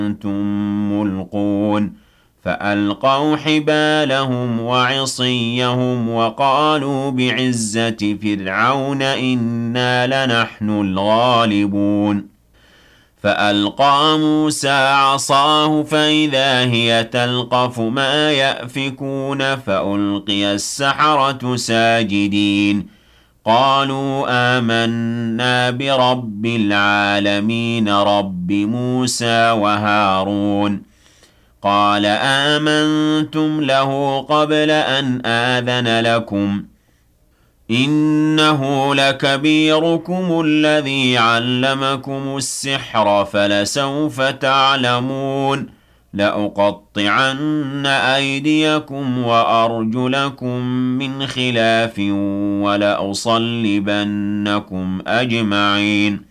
أنتم ملقون فألقوا حبالهم وعصيهم وقالوا بعزة فرعون إنا لنحن الغالبون فألقى موسى عصاه فإذا هي تلقف ما يأفكون فألقي السحرة ساجدين قالوا آمنا برب العالمين رب موسى وهارون قال آمنتم له قبل أن آذن لكم إنه لكبيركم الذي علمكم السحر فلسوف تعلمون لأقطعن أيديكم وأرجلكم من خلاف ولأصلبنكم أجمعين